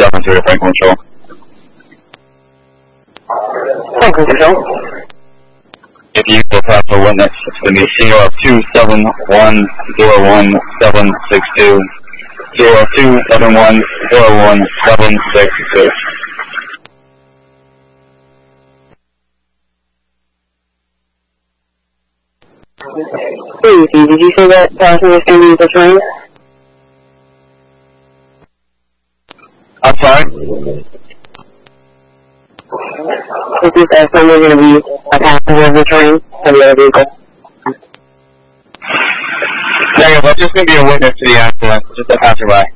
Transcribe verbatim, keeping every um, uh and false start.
seven three to Franklin Control. Franklin Control. If you will pass a witness, it's going to be zero two seven one zero one seven six two, zero two seven one zero one seven six two. Please, did you say that passenger was going to use the train? I'm sorry? Is this passenger going to be a passenger of the train or the other vehicle? Yeah, that's just going to be a witness to the accident, just a passerby.